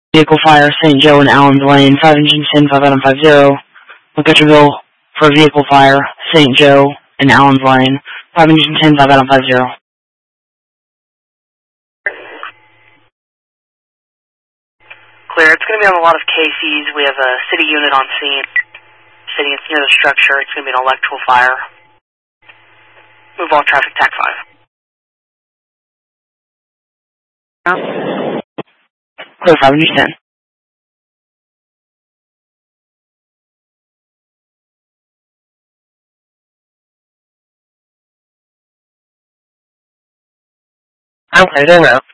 Vehicle fire, St. Joe and Allen's Lane, 5 engine 10, 5 Adam 50. McGutcherville for vehicle fire, St. Joe and Allen's Lane, 5 engine 10, 5 Adam 50. Clear. It's going to be on a lot of KCs. We have a city unit on scene. Sitting near the structure. It's going to be an electrical fire. Move all traffic, TAC 5. Clear 5 engine 10. I'm clear, then now.